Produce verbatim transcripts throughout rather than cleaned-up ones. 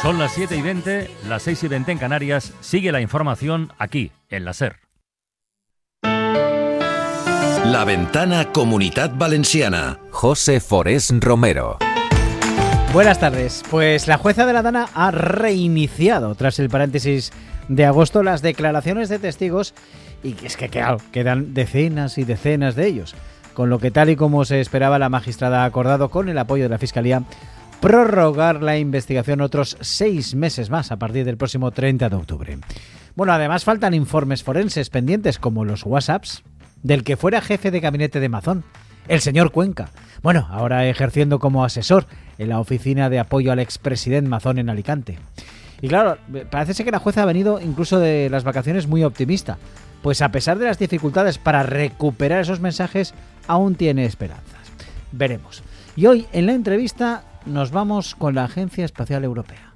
Son las siete y veinte, las seis y veinte en Canarias. Sigue la información aquí, en la SER. La Ventana Comunitat Valenciana. José Forés Romero. Buenas tardes. Pues la jueza de la Dana ha reiniciado, tras el paréntesis de agosto, las declaraciones de testigos, y es que claro, quedan decenas y decenas de ellos, con lo que, tal y como se esperaba, la magistrada ha acordado, con el apoyo de la Fiscalía, prorrogar la investigación otros seis meses más a partir del próximo treinta de octubre. Bueno, además faltan informes forenses pendientes, como los WhatsApps del que fuera jefe de gabinete de Mazón, el señor Cuenca. Bueno, ahora ejerciendo como asesor en la oficina de apoyo al expresidente Mazón en Alicante. Y claro, parece ser que la jueza ha venido incluso de las vacaciones muy optimista, pues a pesar de las dificultades para recuperar esos mensajes, aún tiene esperanzas. Veremos. Y hoy, en la entrevista, nos vamos con la Agencia Espacial Europea.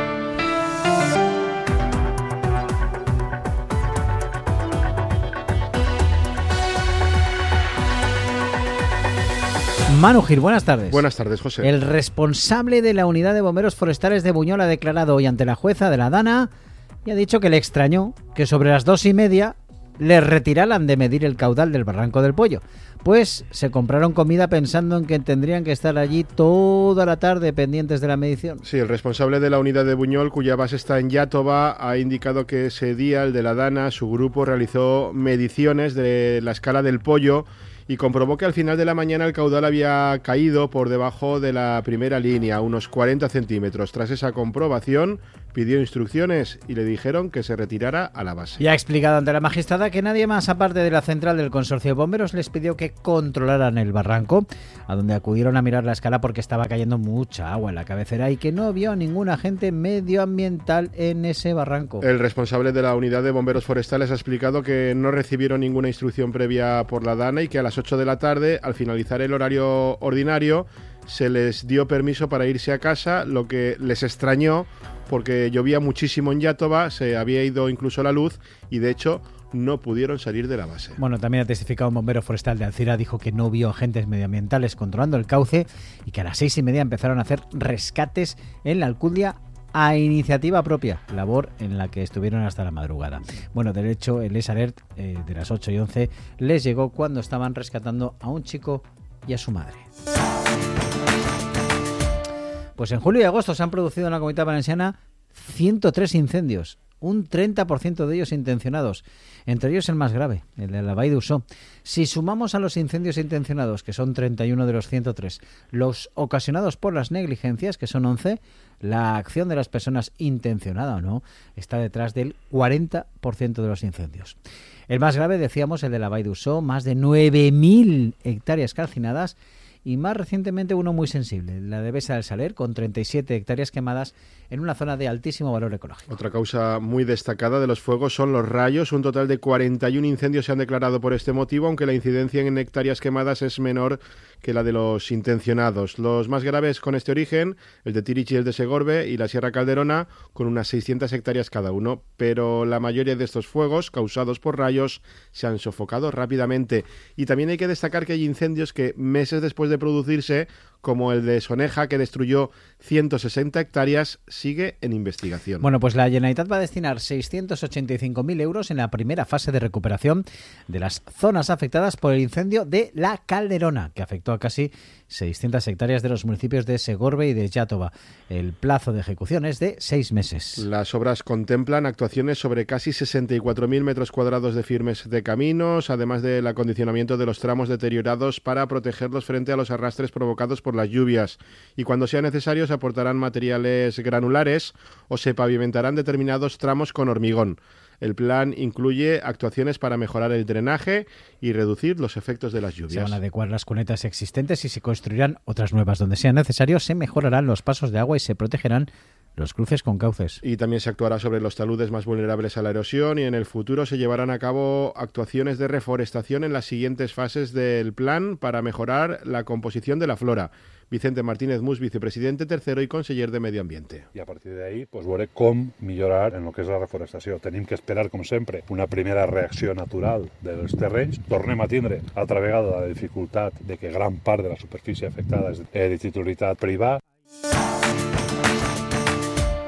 Manu Gil, buenas tardes. Buenas tardes, José. El responsable de la Unidad de Bomberos Forestales de Buñol ha declarado hoy ante la jueza de la Dana y ha dicho que le extrañó que sobre las dos y media le retiraran de medir el caudal del Barranco del Pollo, pues se compraron comida pensando en que tendrían que estar allí toda la tarde pendientes de la medición. Sí, el responsable de la unidad de Buñol, cuya base está en Iàtova, ha indicado que ese día, el de la Dana, su grupo realizó mediciones de la escala del pollo y comprobó que al final de la mañana el caudal había caído por debajo de la primera línea, unos cuarenta centímetros. Tras esa comprobación, pidió instrucciones y le dijeron que se retirara a la base. Y ha explicado ante la magistrada que nadie más, aparte de la central del consorcio de bomberos, les pidió que controlaran el barranco, a donde acudieron a mirar la escala porque estaba cayendo mucha agua en la cabecera y que no vio ningún agente medioambiental en ese barranco. El responsable de la unidad de bomberos forestales ha explicado que no recibieron ninguna instrucción previa por la Dana y que a las ocho de la tarde, al finalizar el horario ordinario, se les dio permiso para irse a casa, lo que les extrañó porque llovía muchísimo en Iàtova, se había ido incluso la luz y de hecho no pudieron salir de la base. Bueno, también ha testificado un bombero forestal de Alcira, dijo que no vio agentes medioambientales controlando el cauce y que a las seis y media empezaron a hacer rescates en la Alcúdia a iniciativa propia, labor en la que estuvieron hasta la madrugada. Bueno, de hecho, el S-Alert eh, de las ocho y once les llegó cuando estaban rescatando a un chico y a su madre. Pues en julio y agosto se han producido en la Comunidad Valenciana ciento tres incendios, un treinta por ciento de ellos intencionados, entre ellos el más grave, el de la Vall d'Uixó. Si sumamos a los incendios intencionados, que son treinta y uno de los ciento tres, los ocasionados por las negligencias, que son once, la acción de las personas, intencionada o no, está detrás del cuarenta por ciento de los incendios. El más grave, decíamos, el de la Vall d'Uixó, más de nueve mil hectáreas calcinadas, y más recientemente uno muy sensible, la de Besa del Saler, con treinta y siete hectáreas quemadas en una zona de altísimo valor ecológico. Otra causa muy destacada de los fuegos son los rayos. Un total de cuarenta y uno incendios se han declarado por este motivo, aunque la incidencia en hectáreas quemadas es menor que la de los intencionados. Los más graves con este origen, el de Tirich y el de Segorbe y la Sierra Calderona, con unas seiscientas hectáreas cada uno, pero la mayoría de estos fuegos causados por rayos se han sofocado rápidamente. Y también hay que destacar que hay incendios que meses después de producirse, como el de Soneja, que destruyó ciento sesenta hectáreas, sigue en investigación. Bueno, pues la Generalitat va a destinar seiscientos ochenta y cinco mil euros en la primera fase de recuperación de las zonas afectadas por el incendio de La Calderona, que afectó a casi seiscientas hectáreas de los municipios de Segorbe y de Iàtova. El plazo de ejecución es de seis meses. Las obras contemplan actuaciones sobre casi sesenta y cuatro mil metros cuadrados de firmes de caminos, además del acondicionamiento de los tramos deteriorados para protegerlos frente a los arrastres provocados por las lluvias. Y cuando sea necesario se aportarán materiales granulares o se pavimentarán determinados tramos con hormigón. El plan incluye actuaciones para mejorar el drenaje y reducir los efectos de las lluvias. Se van a adecuar las cunetas existentes y se construirán otras nuevas donde sea necesario. Se mejorarán los pasos de agua y se protegerán los cruces con cauces. Y también se actuará sobre los taludes más vulnerables a la erosión y en el futuro se llevarán a cabo actuaciones de reforestación en las siguientes fases del plan para mejorar la composición de la flora. Vicente Martínez Mus, vicepresidente tercero i conseller de Medi Ambiente. I a partir d'ahí pues, veure com millorar en el que és la reforestació. Tenim que esperar, com sempre, una primera reacció natural dels terrenys. Tornem a tindre altra vegada la dificultat de que gran part de la superfície afectada és de titularitat privada.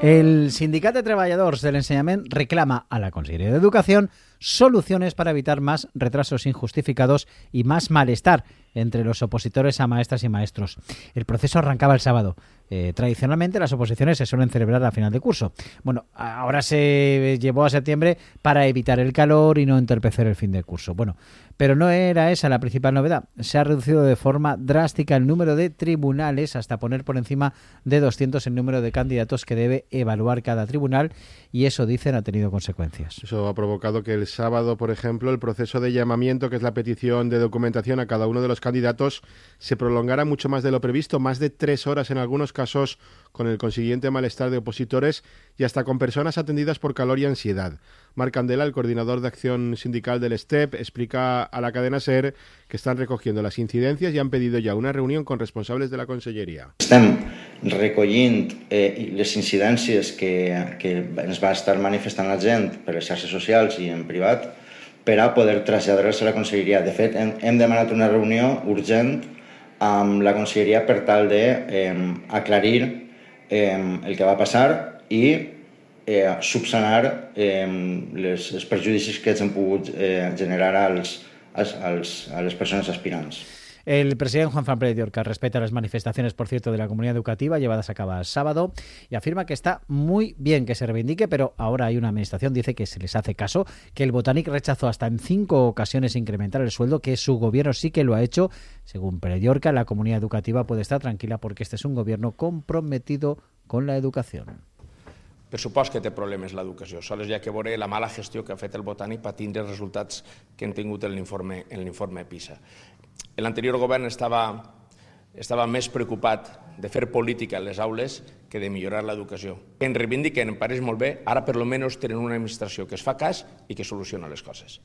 El Sindicat de Treballadors de l'Ensenyament reclama a la Conselleria de Educación soluciones para evitar más retrasos injustificados y más malestar entre los opositores a maestras y maestros. El proceso arrancaba el sábado. Eh, tradicionalmente las oposiciones se suelen celebrar a final de curso. Bueno, ahora se llevó a septiembre para evitar el calor y no entorpecer el fin de curso. Bueno, pero no era esa la principal novedad. Se ha reducido de forma drástica el número de tribunales hasta poner por encima de doscientos el número de candidatos que debe evaluar cada tribunal, y eso, dicen, ha tenido consecuencias. Eso ha provocado que el sábado, por ejemplo, el proceso de llamamiento, que es la petición de documentación a cada uno de los candidatos, se prolongara mucho más de lo previsto, más de tres horas en algunos casos, con el consiguiente malestar de opositores y hasta con personas atendidas por calor y ansiedad. Marc Candela, el coordinador de acción sindical del S T E P, explica a la cadena SER que están recogiendo las incidencias y han pedido ja una reunió con responsables de la Conselleria. Estem recollint eh, les incidències que, que ens va estar manifestant la gent per les xarxes socials i en privat per a poder traslladar-les a la Conselleria. De fet, hem, hem demanat una reunió urgent amb la Conselleria per tal de eh, aclarir eh, el que va passar i eh, subsanar eh, les, els perjudicis que ens han pogut eh, generar als, als, als, a les persones aspirants. El presidente Juan Fran Pérez de Orca respeta las manifestaciones, por cierto, de la comunidad educativa llevadas a cabo el sábado y afirma que está muy bien que se reivindique, pero ahora hay una administración, dice, que se les hace caso, que el Botanic rechazó hasta en cinco ocasiones incrementar el sueldo, que su gobierno sí que lo ha hecho. Según Pérez de Orca, la comunidad educativa puede estar tranquila porque este es un gobierno comprometido con la educación. Per supost que té problemes l'educació, sols hi ha que veure la mala gestió que ha fet el Botànic per tindre els resultats que han tingut en l'informe en l'informe PISA. L'anterior govern estava, estava més preocupat de fer política a les aules que de millorar l'educació. En reivindiquen, em pareix molt bé, ara per almenys tenen una administració que es fa cas i que soluciona les coses.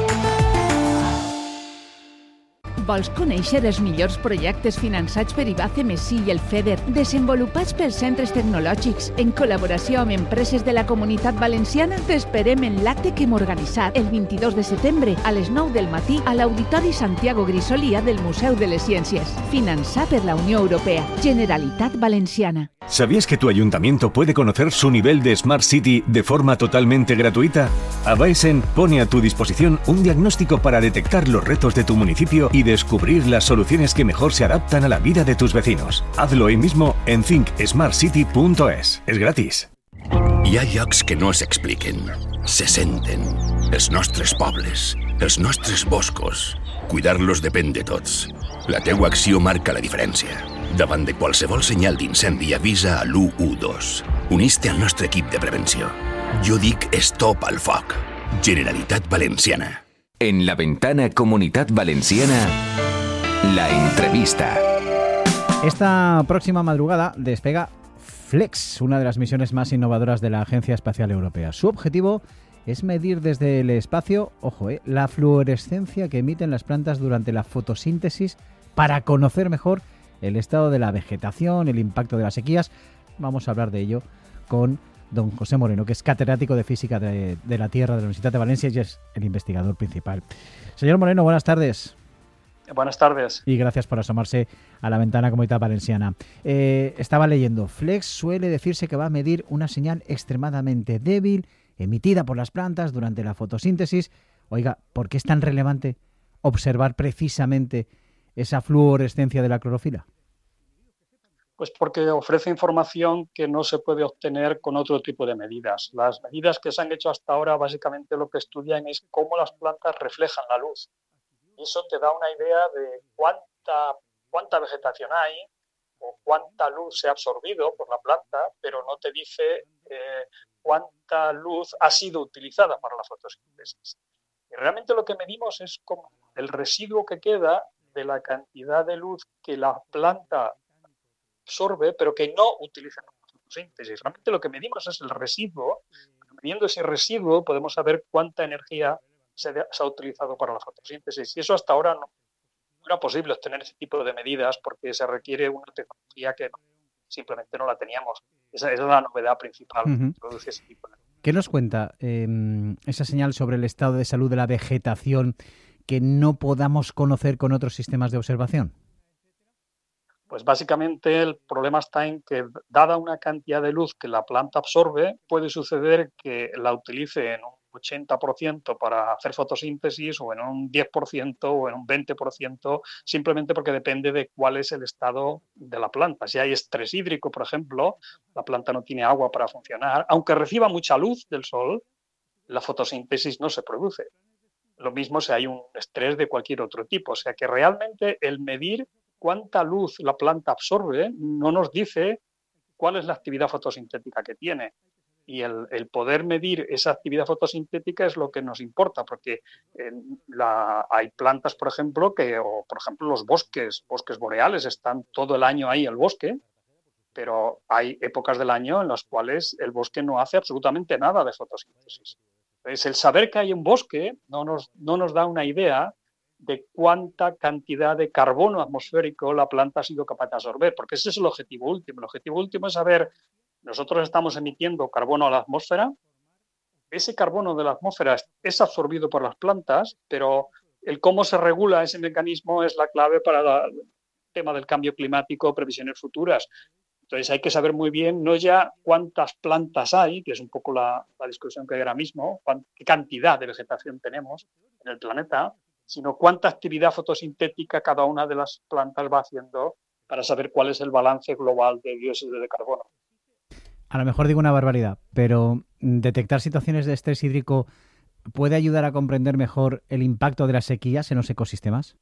Vols conèixer els millors projectes finançats per I B A C, M S I i el FEDER, desenvolupats pels centres tecnològics en col·laboració amb empreses de la Comunitat Valenciana? T'esperem en l'acte que hem organitzat el vint-i-dos de setembre a les nou del matí a l'Auditori Santiago Grisolia del Museu de les Ciències. Finançat per la Unió Europea. Generalitat Valenciana. ¿Sabías que tu ayuntamiento puede conocer su nivel de Smart City de forma totalmente gratuita? Avaesen pone a tu disposición un diagnóstico para detectar los retos de tu municipio y descubrir las soluciones que mejor se adaptan a la vida de tus vecinos. Hazlo hoy mismo en think smart city punto es. Es gratis. Hi ha llocs que no s'expliquen, se senten. Els nostres pobles, els nostres boscos. Cuidar-los depèn de tots. La teua acció marca la diferència. Davant de qualsevol senyal d'incendi, avisa a l'u u dos. Unís-te al nostre equip de prevenció. Jo dic stop al foc. Generalitat Valenciana. En La Ventana Comunitat Valenciana, la entrevista. Esta próxima madrugada despega Flex, una de las misiones más innovadoras de la Agencia Espacial Europea. Su objetivo es medir desde el espacio, ojo, eh, la fluorescencia que emiten las plantas durante la fotosíntesis para conocer mejor el estado de la vegetación, el impacto de las sequías. Vamos a hablar de ello con don José Moreno, que es catedrático de Física de, de la Tierra de la Universidad de Valencia y es el investigador principal. Señor Moreno, buenas tardes. Buenas tardes. Y gracias por asomarse a la ventana Comunitat Valenciana. Eh, estaba leyendo, Flex suele decirse que va a medir una señal extremadamente débil emitida por las plantas durante la fotosíntesis. Oiga, ¿por qué es tan relevante observar precisamente esa fluorescencia de la clorofila? Pues porque ofrece información que no se puede obtener con otro tipo de medidas. Las medidas que se han hecho hasta ahora básicamente lo que estudian es cómo las plantas reflejan la luz. Y eso te da una idea de cuánta, cuánta vegetación hay o cuánta luz se ha absorbido por la planta, pero no te dice eh, cuánta luz ha sido utilizada para la fotosíntesis. Y realmente lo que medimos es como el residuo que queda de la cantidad de luz que la planta absorbe, pero que no utiliza en la fotosíntesis. Realmente lo que medimos es el residuo. Midiendo ese residuo podemos saber cuánta energía se, de, se ha utilizado para la fotosíntesis. Y eso hasta ahora no, no era posible obtener ese tipo de medidas porque se requiere una tecnología que simplemente no la teníamos. Esa, esa es la novedad principal uh-huh. que produce ese tipo de... ¿Qué nos cuenta eh, esa señal sobre el estado de salud de la vegetación que no podamos conocer con otros sistemas de observación? Pues básicamente el problema está en que, dada una cantidad de luz que la planta absorbe, puede suceder que la utilice en un ochenta por ciento para hacer fotosíntesis o en un diez por ciento o en un veinte por ciento, simplemente porque depende de cuál es el estado de la planta. Si hay estrés hídrico, por ejemplo, la planta no tiene agua para funcionar, aunque reciba mucha luz del sol, la fotosíntesis no se produce. Lo mismo si hay un estrés de cualquier otro tipo. O sea que realmente el medir cuánta luz la planta absorbe no nos dice cuál es la actividad fotosintética que tiene. Y el, el poder medir esa actividad fotosintética es lo que nos importa, porque eh, la, hay plantas, por ejemplo, que, o por ejemplo los bosques, bosques boreales, están todo el año ahí el bosque, pero hay épocas del año en las cuales el bosque no hace absolutamente nada de fotosíntesis. Entonces, el saber que hay un bosque no nos, no nos da una idea de cuánta cantidad de carbono atmosférico la planta ha sido capaz de absorber, porque ese es el objetivo último. El objetivo último es saber, nosotros estamos emitiendo carbono a la atmósfera, ese carbono de la atmósfera es absorbido por las plantas, pero el cómo se regula ese mecanismo es la clave para el tema del cambio climático, previsiones futuras. Entonces hay que saber muy bien, no ya cuántas plantas hay, que es un poco la, la discusión que hay ahora mismo, qué cantidad de vegetación tenemos en el planeta, sino cuánta actividad fotosintética cada una de las plantas va haciendo para saber cuál es el balance global de dióxido de carbono. A lo mejor digo una barbaridad, pero detectar situaciones de estrés hídrico puede ayudar a comprender mejor el impacto de las sequías en los ecosistemas.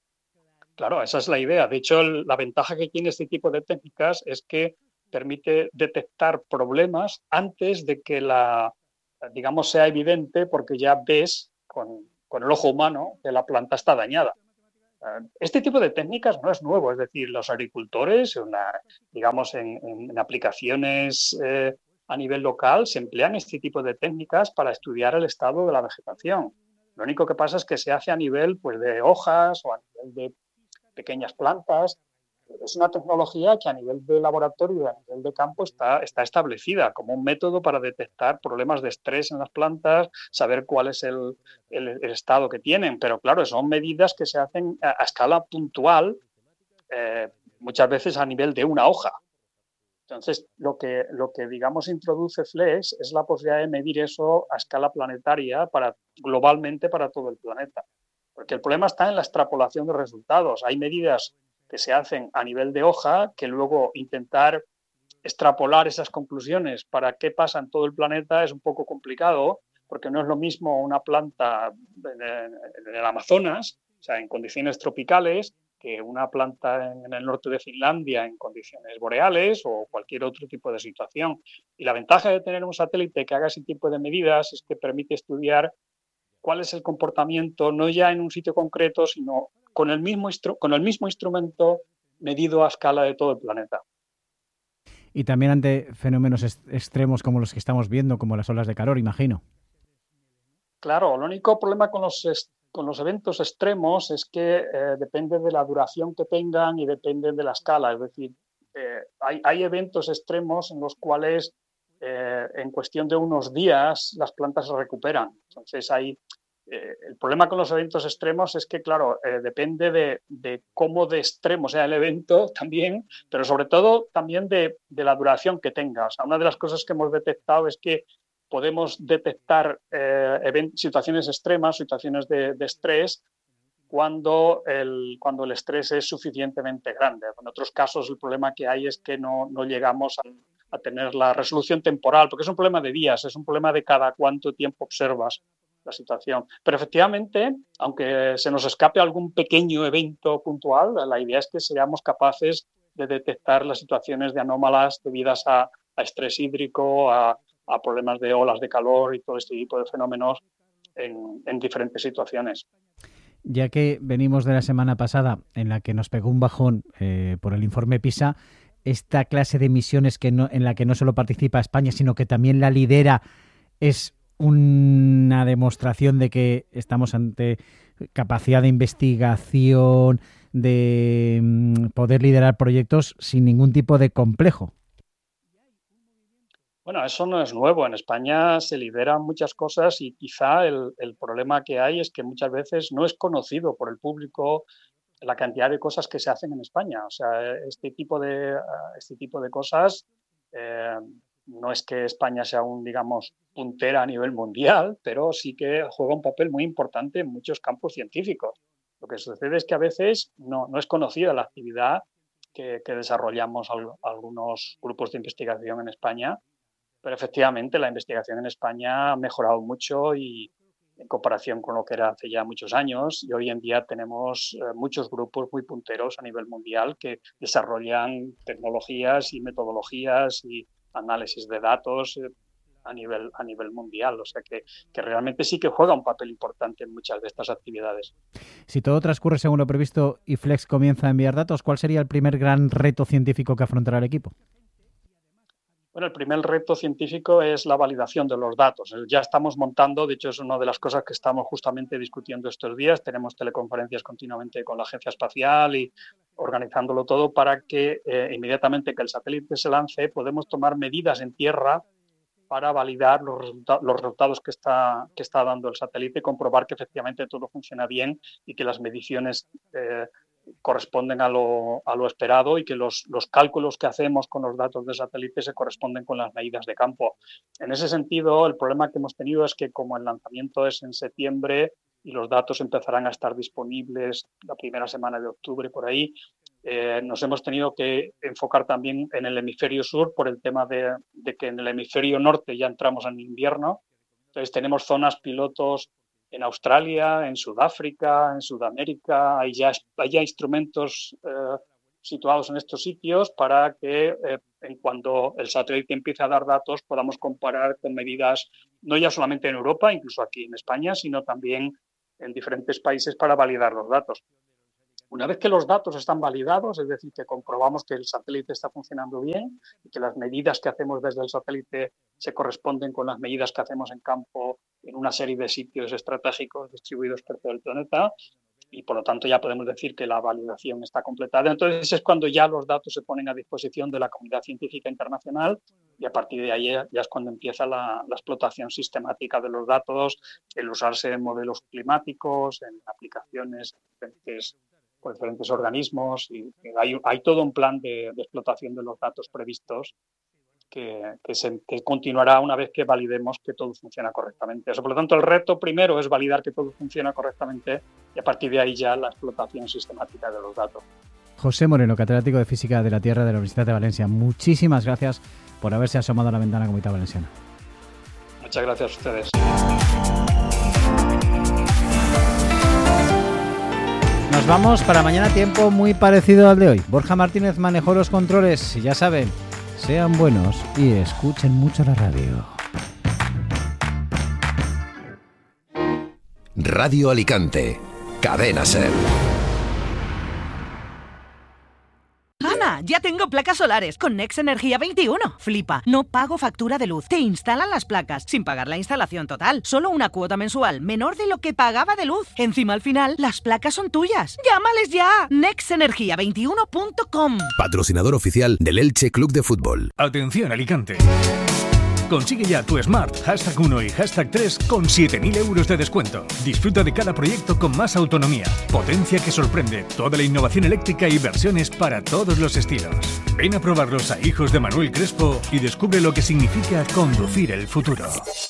Claro, esa es la idea. De hecho, el, la ventaja que tiene este tipo de técnicas es que permite detectar problemas antes de que la, digamos, sea evidente, porque ya ves con, con el ojo humano que la planta está dañada. Este tipo de técnicas no es nuevo, es decir, los agricultores, una, digamos, en, en, en aplicaciones eh, a nivel local, se emplean este tipo de técnicas para estudiar el estado de la vegetación. Lo único que pasa es que se hace a nivel, pues, de hojas o a nivel de pequeñas plantas. Es una tecnología que a nivel de laboratorio y a nivel de campo está, está establecida como un método para detectar problemas de estrés en las plantas, saber cuál es el, el, el estado que tienen. Pero claro, son medidas que se hacen a, a escala puntual, eh, muchas veces a nivel de una hoja. Entonces, lo que, lo que digamos introduce FLEX es la posibilidad de medir eso a escala planetaria para, globalmente para todo el planeta. Porque el problema está en la extrapolación de resultados. Hay medidas que se hacen a nivel de hoja, que luego intentar extrapolar esas conclusiones para qué pasa en todo el planeta es un poco complicado, porque no es lo mismo una planta en el Amazonas, o sea, en condiciones tropicales, que una planta en el norte de Finlandia en condiciones boreales o cualquier otro tipo de situación. Y la ventaja de tener un satélite que haga ese tipo de medidas es que permite estudiar cuál es el comportamiento, no ya en un sitio concreto, sino con el mismo, instru- con el mismo instrumento medido a escala de todo el planeta. Y también ante fenómenos est- extremos como los que estamos viendo, como las olas de calor, imagino. Claro, el único problema con los, est- con los eventos extremos es que eh, depende de la duración que tengan y depende de la escala. Es decir, eh, hay, hay eventos extremos en los cuales eh, en cuestión de unos días las plantas se recuperan. Entonces hay Eh, el problema con los eventos extremos es que, claro, eh, depende de, de cómo de extremo sea el evento también, pero sobre todo también de, de la duración que tenga. O sea, una de las cosas que hemos detectado es que podemos detectar eh, event- situaciones extremas, situaciones de, de estrés, cuando el, cuando el estrés es suficientemente grande. En otros casos el problema que hay es que no, no llegamos a, a tener la resolución temporal, porque es un problema de días, es un problema de cada cuánto tiempo observas la situación. Pero efectivamente, aunque se nos escape algún pequeño evento puntual, la idea es que seamos capaces de detectar las situaciones de anómalas debidas a, a estrés hídrico, a, a problemas de olas de calor y todo este tipo de fenómenos en, en diferentes situaciones. Ya que venimos de la semana pasada en la que nos pegó un bajón eh, por el informe PISA, esta clase de emisiones que no, en la que no solo participa España, sino que también la lidera, es una demostración de que estamos ante capacidad de investigación, de poder liderar proyectos sin ningún tipo de complejo. Bueno, eso no es nuevo. En España se lideran muchas cosas y quizá el, el problema que hay es que muchas veces no es conocido por el público la cantidad de cosas que se hacen en España. O sea, este tipo de, este tipo de cosas, eh, no es que España sea un, digamos, puntera a nivel mundial, pero sí que juega un papel muy importante en muchos campos científicos. Lo que sucede es que a veces no, no es conocida la actividad que, que desarrollamos al, algunos grupos de investigación en España, pero efectivamente la investigación en España ha mejorado mucho y en comparación con lo que era hace ya muchos años, y hoy en día tenemos eh, muchos grupos muy punteros a nivel mundial que desarrollan tecnologías y metodologías y análisis de datos eh, a nivel, a nivel mundial. O sea que, que realmente sí que juega un papel importante en muchas de estas actividades. Si todo transcurre según lo previsto y Flex comienza a enviar datos, ¿cuál sería el primer gran reto científico que afrontará el equipo? Bueno, el primer reto científico es la validación de los datos. Ya estamos montando, de hecho es una de las cosas que estamos justamente discutiendo estos días. Tenemos teleconferencias continuamente con la Agencia Espacial y organizándolo todo para que eh, inmediatamente que el satélite se lance podemos tomar medidas en tierra para validar los, resulta- los resultados que está, que está dando el satélite, comprobar que efectivamente todo funciona bien y que las mediciones eh, corresponden a lo, a lo esperado y que los, los cálculos que hacemos con los datos de satélite se corresponden con las medidas de campo. En ese sentido, el problema que hemos tenido es que como el lanzamiento es en septiembre y los datos empezarán a estar disponibles la primera semana de octubre por ahí, eh, nos hemos tenido que enfocar también en el hemisferio sur por el tema de, de que en el hemisferio norte ya entramos en invierno. Entonces tenemos zonas pilotos en Australia, en Sudáfrica, en Sudamérica. Hay ya, hay ya instrumentos eh, situados en estos sitios para que eh, en cuando el satélite empiece a dar datos podamos comparar con medidas no ya solamente en Europa, incluso aquí en España, sino también en diferentes países para validar los datos. Una vez que los datos están validados, es decir, que comprobamos que el satélite está funcionando bien y que las medidas que hacemos desde el satélite se corresponden con las medidas que hacemos en campo en una serie de sitios estratégicos distribuidos por todo el planeta, y por lo tanto ya podemos decir que la validación está completada. Entonces es cuando ya los datos se ponen a disposición de la comunidad científica internacional, y a partir de ahí ya es cuando empieza la, la explotación sistemática de los datos, el usarse en modelos climáticos, en aplicaciones diferentes por diferentes organismos, y hay, hay todo un plan de, de explotación de los datos previstos que, que, se, que continuará una vez que validemos que todo funciona correctamente. Eso, por lo tanto, el reto primero es validar que todo funciona correctamente y a partir de ahí ya la explotación sistemática de los datos. José Moreno, catedrático de Física de la Tierra de la Universidad de Valencia, muchísimas gracias por haberse asomado a la ventana Comunidad Valenciana. Muchas gracias a ustedes. Nos vamos para mañana, tiempo muy parecido al de hoy. Borja Martínez manejó los controles y ya saben, sean buenos y escuchen mucho la radio. Radio Alicante, Cadena SER. ¡Ana! Ya tengo placas solares con Nex Energía veintiuno. Flipa, no pago factura de luz. Te instalan las placas sin pagar la instalación total. Solo una cuota mensual menor de lo que pagaba de luz. Encima al final, las placas son tuyas. ¡Llámales ya! nex energía veintiuno punto com. Patrocinador oficial del Elche Club de Fútbol. Atención Alicante. Consigue ya tu Smart hashtag uno y hashtag tres con siete mil euros de descuento. Disfruta de cada proyecto con más autonomía, potencia que sorprende, toda la innovación eléctrica y versiones para todos los estilos. Ven a probarlos a Hijos de Manuel Crespo y descubre lo que significa conducir el futuro.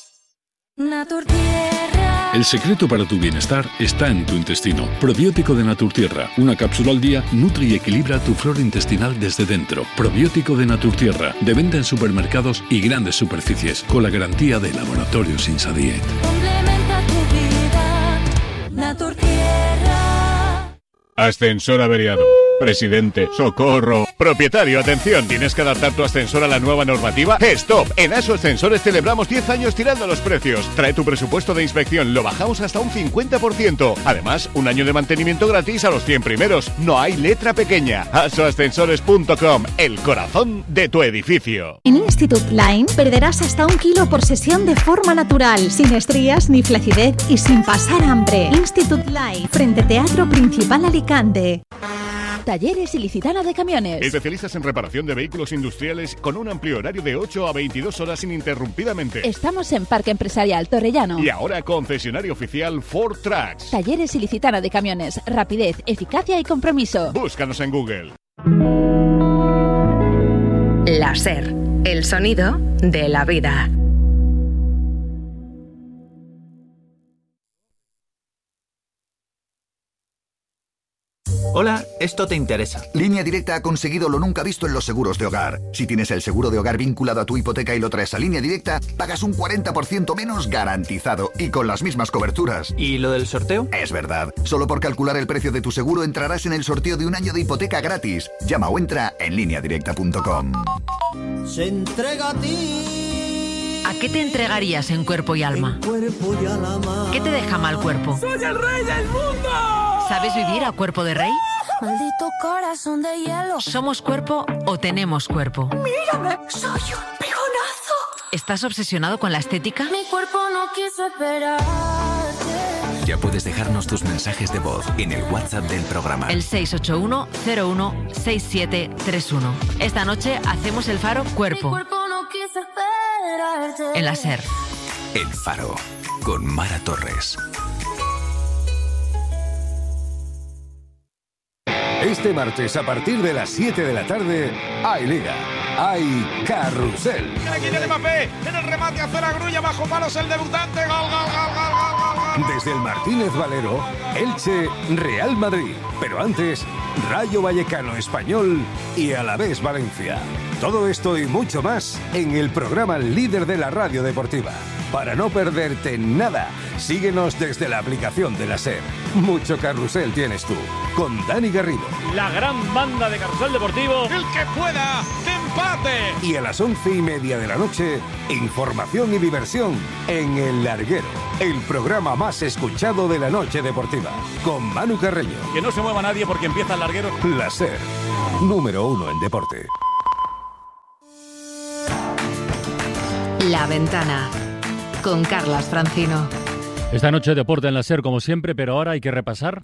Naturtierra. El secreto para tu bienestar está en tu intestino. Probiótico de Naturtierra. Una cápsula al día nutre y equilibra tu flora intestinal desde dentro. Probiótico de Naturtierra. De venta en supermercados y grandes superficies. Con la garantía de Laboratorios Insadiet. Complementa tu vida. Naturtierra. Ascensor averiado. Presidente, socorro. Propietario, atención, ¿tienes que adaptar tu ascensor a la nueva normativa? ¡Stop! En ASO Ascensores celebramos diez años tirando los precios. Trae tu presupuesto de inspección, lo bajamos hasta un cincuenta por ciento. Además, un año de mantenimiento gratis a los cien primeros. No hay letra pequeña. aso ascensores punto com, el corazón de tu edificio. En Institut Line perderás hasta un kilo por sesión de forma natural, sin estrías ni flacidez y sin pasar hambre. Institut Line, frente Teatro Principal Alicante. Talleres Ilicitana de Camiones. Especialistas en reparación de vehículos industriales con un amplio horario de ocho a veintidós horas ininterrumpidamente. Estamos en Parque Empresarial Torrellano. Y ahora concesionario oficial Ford Trucks. Talleres Ilicitana de Camiones. Rapidez, eficacia y compromiso. Búscanos en Google. La SER, el sonido de la vida. Hola, esto te interesa. Línea Directa ha conseguido lo nunca visto en los seguros de hogar. Si tienes el seguro de hogar vinculado a tu hipoteca y lo traes a Línea Directa, pagas un cuarenta por ciento menos garantizado y con las mismas coberturas. ¿Y lo del sorteo? Es verdad. Solo por calcular el precio de tu seguro entrarás en el sorteo de un año de hipoteca gratis. Llama o entra en línea directa punto com. Se entrega a ti. ¿A qué te entregarías en cuerpo y alma? En cuerpo y alma. ¿Qué te deja mal cuerpo? ¡Soy el rey del mundo! ¿Sabes vivir a cuerpo de rey? Maldito corazón de hielo. ¿Somos cuerpo o tenemos cuerpo? Mírame, soy un pegonazo. ¿Estás obsesionado con la estética? Mi cuerpo no quiso esperarte. Ya puedes dejarnos tus mensajes de voz en el WhatsApp del programa. El seis ocho uno cero uno seis siete tres uno. Esta noche hacemos el Faro Cuerpo. Mi cuerpo no quiso esperarte. En la SER. El Faro, con Mara Torres. Este martes, a partir de las siete de la tarde, hay Liga, hay Carrusel. Tiene Kylian Mbappé, en el remate hace la grulla, bajo palos el debutante, gol, gol, gol, gol, gol, gol. Desde el Martínez Valero, Elche, Real Madrid. Pero antes, Rayo Vallecano Español y Alavés Valencia. Todo esto y mucho más en el programa líder de la radio deportiva. Para no perderte nada, síguenos desde la aplicación de la SER. Mucho carrusel tienes tú, con Dani Garrido. La gran banda de Carrusel Deportivo. El que pueda, que empate. Y a las once y media de la noche, información y diversión en El Larguero, el programa más escuchado de la noche deportiva, con Manu Carreño. Que no se mueva nadie porque empieza El Larguero. La SER, número uno en deporte. La Ventana, con Carlas Francino. Esta noche deporte en la SER como siempre, pero ahora hay que repasar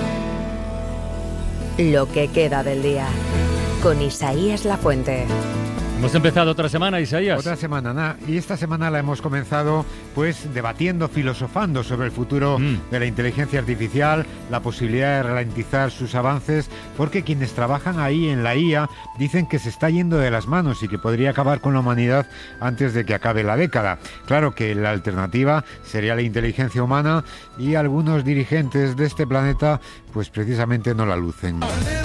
lo que queda del día, con Isaías Lafuente. Hemos empezado otra semana, Isaías. Otra semana, nada. Y esta semana la hemos comenzado pues debatiendo, filosofando sobre el futuro mm. de la inteligencia artificial, la posibilidad de ralentizar sus avances, porque quienes trabajan ahí en la I A dicen que se está yendo de las manos y que podría acabar con la humanidad antes de que acabe la década. Claro que la alternativa sería la inteligencia humana y algunos dirigentes de este planeta pues precisamente no la lucen.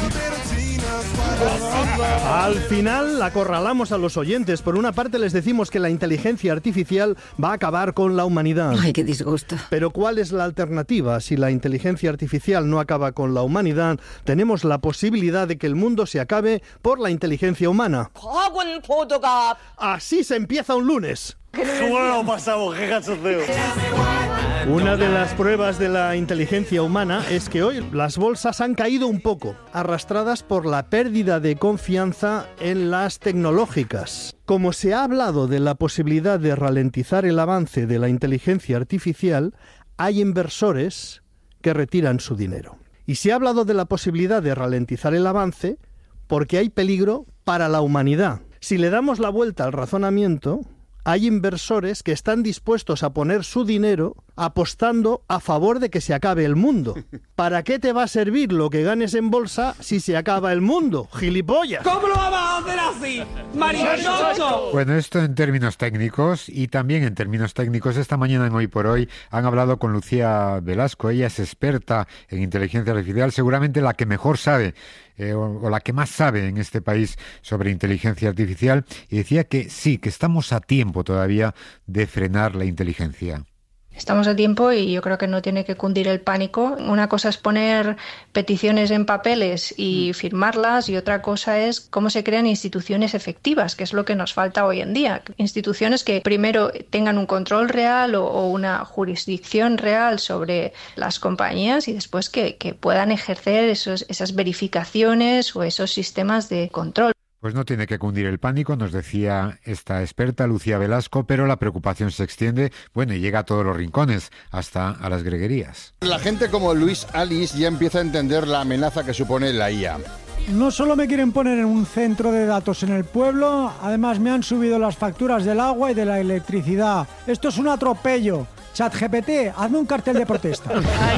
Al final acorralamos a los oyentes. Por una parte les decimos que la inteligencia artificial va a acabar con la humanidad. Ay, qué disgusto. Pero ¿cuál es la alternativa? Si la inteligencia artificial no acaba con la humanidad, tenemos la posibilidad de que el mundo se acabe por la inteligencia humana. Así se empieza un lunes. ¿Cómo lo pasamos? ¡Qué cachondeo! Una de las pruebas de la inteligencia humana es que hoy las bolsas han caído un poco, arrastradas por la pérdida de confianza en las tecnológicas. Como se ha hablado de la posibilidad de ralentizar el avance de la inteligencia artificial, hay inversores que retiran su dinero. Y se ha hablado de la posibilidad de ralentizar el avance porque hay peligro para la humanidad. Si le damos la vuelta al razonamiento, hay inversores que están dispuestos a poner su dinero apostando a favor de que se acabe el mundo. ¿Para qué te va a servir lo que ganes en bolsa si se acaba el mundo, gilipollas? ¿Cómo lo vamos a hacer así, maricocho? Bueno, esto en términos técnicos y también en términos técnicos. Esta mañana en Hoy por Hoy han hablado con Lucía Velasco. Ella es experta en inteligencia artificial, seguramente la que mejor sabe Eh, o, o la que más sabe en este país sobre inteligencia artificial, y decía que sí, que estamos a tiempo todavía de frenar la inteligencia. Estamos a tiempo y yo creo que no tiene que cundir el pánico. Una cosa es poner peticiones en papeles y firmarlas y otra cosa es cómo se crean instituciones efectivas, que es lo que nos falta hoy en día. Instituciones que primero tengan un control real o, o una jurisdicción real sobre las compañías y después que, que puedan ejercer esos, esas verificaciones o esos sistemas de control. Pues no tiene que cundir el pánico, nos decía esta experta Lucía Velasco, pero la preocupación se extiende, bueno, y llega a todos los rincones, hasta a las greguerías. La gente como Luis Alice ya empieza a entender la amenaza que supone la I A. no solo me quieren poner en un centro de datos en el pueblo, además me han subido las facturas del agua y de la electricidad. Esto es un atropello. ChatGPT, hazme un cartel de protesta.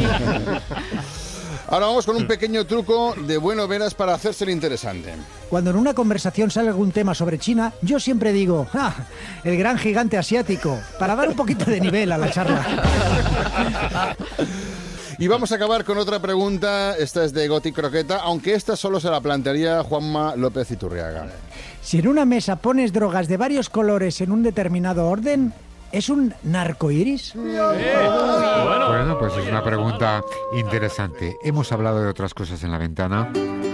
Ahora vamos con un pequeño truco de Bueno Veras para hacérselo interesante. Cuando en una conversación sale algún tema sobre China, yo siempre digo, ¡ah! El gran gigante asiático, para dar un poquito de nivel a la charla. Y vamos a acabar con otra pregunta. Esta es de Goti Croqueta, aunque esta solo se la plantearía Juanma López Iturriaga. Si en una mesa pones drogas de varios colores en un determinado orden, ¿es un narcoiris? Eh, bueno. bueno, pues es una pregunta interesante. Hemos hablado de otras cosas en la ventana.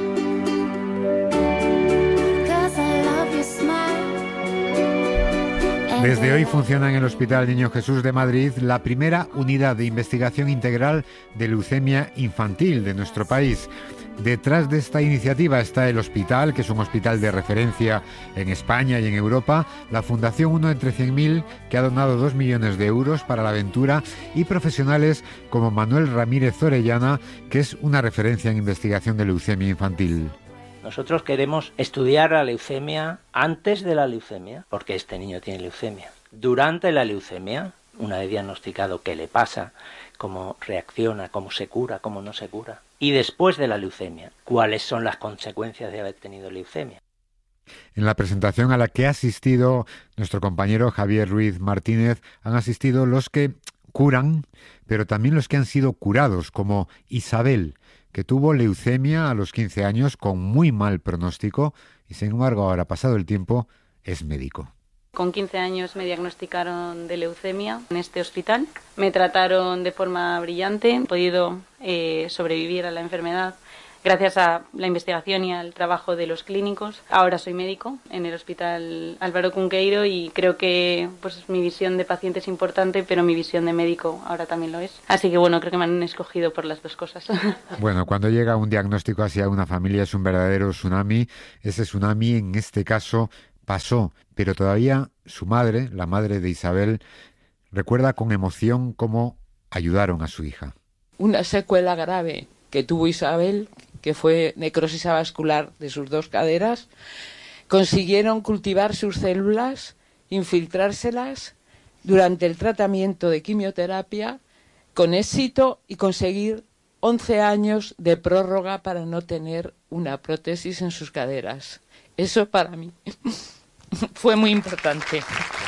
Desde hoy funciona en el Hospital Niño Jesús de Madrid la primera unidad de investigación integral de leucemia infantil de nuestro país. Detrás de esta iniciativa está el hospital, que es un hospital de referencia en España y en Europa, la Fundación Uno entre cien mil, que ha donado dos millones de euros para la aventura, y profesionales como Manuel Ramírez Orellana, que es una referencia en investigación de leucemia infantil. Nosotros queremos estudiar la leucemia antes de la leucemia, porque este niño tiene leucemia. Durante la leucemia, una vez diagnosticado qué le pasa, cómo reacciona, cómo se cura, cómo no se cura. Y después de la leucemia, cuáles son las consecuencias de haber tenido leucemia. En la presentación a la que ha asistido nuestro compañero Javier Ruiz Martínez, han asistido los que curan, pero también los que han sido curados, como Isabel, que tuvo leucemia a los quince años con muy mal pronóstico y sin embargo ahora, pasado el tiempo, es médico. Con quince años me diagnosticaron de leucemia en este hospital. Me trataron de forma brillante. He podido eh, sobrevivir a la enfermedad gracias a la investigación y al trabajo de los clínicos. Ahora soy médico en el Hospital Álvaro Cunqueiro y creo que pues, mi visión de paciente es importante, pero mi visión de médico ahora también lo es. Así que bueno, creo que me han escogido por las dos cosas. Bueno, cuando llega un diagnóstico hacia una familia es un verdadero tsunami. Ese tsunami en este caso pasó, pero todavía su madre, la madre de Isabel, recuerda con emoción cómo ayudaron a su hija. Una secuela grave que tuvo Isabel, que fue necrosis avascular de sus dos caderas, consiguieron cultivar sus células, infiltrárselas durante el tratamiento de quimioterapia con éxito y conseguir once años de prórroga para no tener una prótesis en sus caderas. Eso para mí fue muy importante.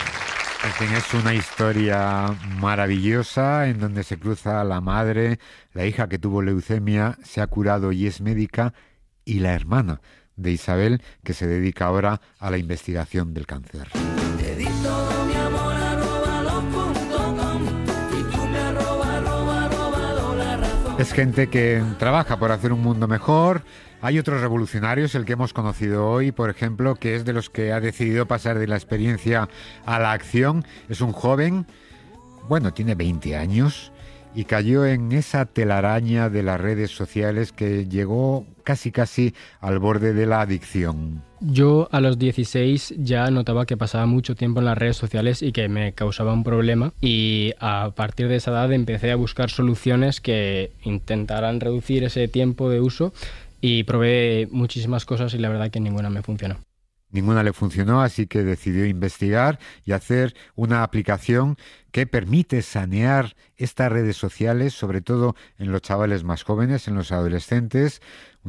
En fin, es una historia maravillosa en donde se cruza la madre, la hija que tuvo leucemia, se ha curado y es médica, y la hermana de Isabel, que se dedica ahora a la investigación del cáncer. Te di todo mi amor, arroba los punto com, y tú me arroba, arroba, arroba, la razón. Es gente que trabaja por hacer un mundo mejor. Hay otros revolucionarios, el que hemos conocido hoy, por ejemplo, que es de los que ha decidido pasar de la experiencia a la acción. Es un joven, bueno, tiene veinte años, y cayó en esa telaraña de las redes sociales que llegó casi casi al borde de la adicción. Yo a los dieciséis ya notaba que pasaba mucho tiempo en las redes sociales y que me causaba un problema, y a partir de esa edad empecé a buscar soluciones que intentaran reducir ese tiempo de uso. Y probé muchísimas cosas y la verdad que ninguna me funcionó. Ninguna le funcionó, así que decidió investigar y hacer una aplicación que permite sanear estas redes sociales, sobre todo en los chavales más jóvenes, en los adolescentes.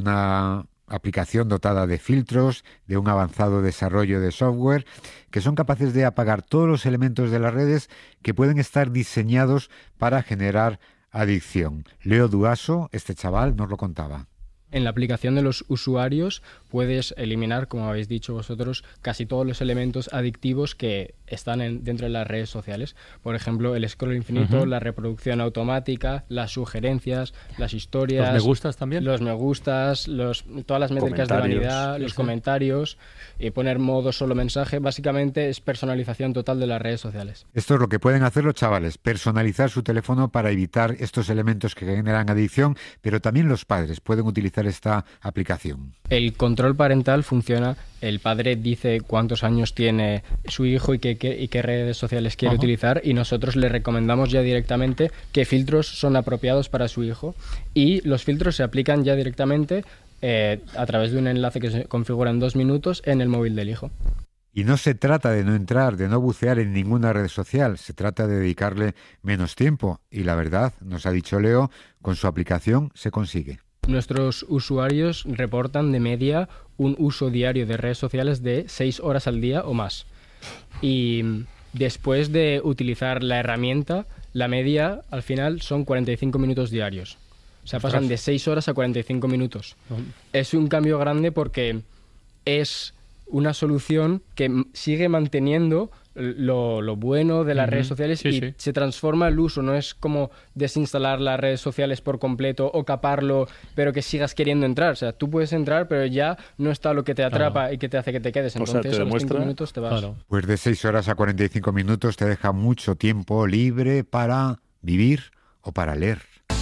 Una aplicación dotada de filtros, de un avanzado desarrollo de software, que son capaces de apagar todos los elementos de las redes que pueden estar diseñados para generar adicción. Leo Duaso, este chaval, nos lo contaba. En la aplicación de los usuarios puedes eliminar, como habéis dicho vosotros, casi todos los elementos adictivos que están en, dentro de las redes sociales. Por ejemplo, el scroll infinito, uh-huh. la reproducción automática, las sugerencias, las historias... ¿Los me gustas también? Los me gustas, los, todas las métricas de vanidad, los sí. comentarios, y poner modo solo mensaje. Básicamente es personalización total de las redes sociales. Esto es lo que pueden hacer los chavales, personalizar su teléfono para evitar estos elementos que generan adicción, pero también los padres pueden utilizar esta aplicación. El control parental funciona, el padre dice cuántos años tiene su hijo y qué, qué, y qué redes sociales quiere uh-huh. utilizar, y nosotros le recomendamos ya directamente qué filtros son apropiados para su hijo, y los filtros se aplican ya directamente eh, a través de un enlace que se configura en dos minutos en el móvil del hijo. Y no se trata de no entrar, de no bucear en ninguna red social, se trata de dedicarle menos tiempo. Y la verdad, nos ha dicho Leo, con su aplicación se consigue. Nuestros usuarios reportan de media un uso diario de redes sociales de seis horas al día o más. Y después de utilizar la herramienta, la media al final son cuarenta y cinco minutos diarios. O sea, pasan de seis horas a cuarenta y cinco minutos. Es un cambio grande porque es una solución que sigue manteniendo lo, lo bueno de las uh-huh. redes sociales sí, y sí. se transforma el uso. No es como desinstalar las redes sociales por completo o caparlo, pero que sigas queriendo entrar. O sea, tú puedes entrar, pero ya no está lo que te atrapa claro. y que te hace que te quedes. Entonces, o sea, te demuestra, a los cinco minutos te vas. Claro. Pues de seis horas a cuarenta y cinco minutos te deja mucho tiempo libre para vivir o para leer.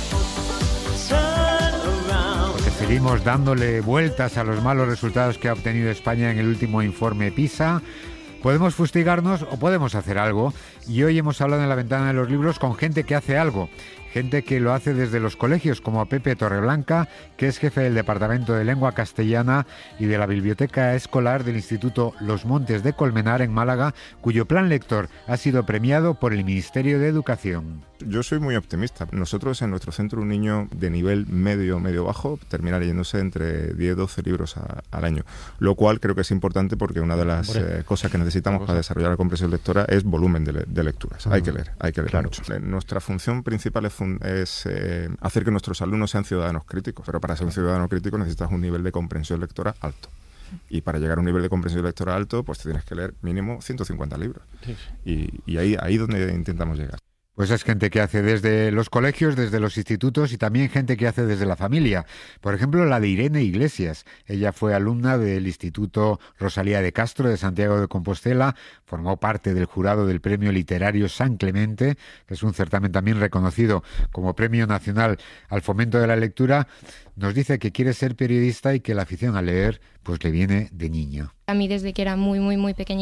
Seguimos dándole vueltas a los malos resultados que ha obtenido España en el último informe PISA. Podemos fustigarnos o podemos hacer algo. Y hoy hemos hablado en la ventana de los libros con gente que hace algo. Gente que lo hace desde los colegios, como Pepe Torreblanca, que es jefe del Departamento de Lengua Castellana y de la Biblioteca Escolar del Instituto Los Montes de Colmenar en Málaga, cuyo plan lector ha sido premiado por el Ministerio de Educación. Yo soy muy optimista. Nosotros en nuestro centro un niño de nivel medio, medio bajo termina leyéndose entre diez a doce libros a, al año, lo cual creo que es importante porque una de las eh, cosas que necesitamos para desarrollar la comprensión lectora es volumen de, de lecturas. Uh-huh. Hay que leer, hay que leer claro. mucho. Nuestra función principal es, fun- es eh, hacer que nuestros alumnos sean ciudadanos críticos, pero para ser un ciudadano crítico necesitas un nivel de comprensión lectora alto. Y para llegar a un nivel de comprensión lectora alto, pues te tienes que leer mínimo ciento cincuenta libros. Sí, sí. Y, y ahí ahí donde intentamos llegar. Pues es gente que hace desde los colegios, desde los institutos y también gente que hace desde la familia. Por ejemplo, la de Irene Iglesias. Ella fue alumna del Instituto Rosalía de Castro de Santiago de Compostela, formó parte del jurado del Premio Literario San Clemente, que es un certamen también reconocido como Premio Nacional al Fomento de la Lectura. Nos dice que quiere ser periodista y que la afición a leer pues le viene de niño. A mí desde que era muy, muy, muy pequeña